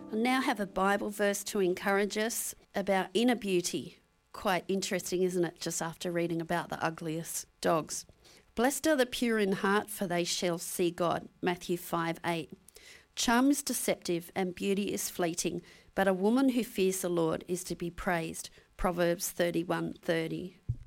I now have a Bible verse to encourage us about inner beauty. Quite interesting, isn't it, just after reading about the ugliest dogs. Blessed are the pure in heart, for they shall see God. Matthew 5:8. Charm is deceptive and beauty is fleeting, but a woman who fears the Lord is to be praised. Proverbs 31:30.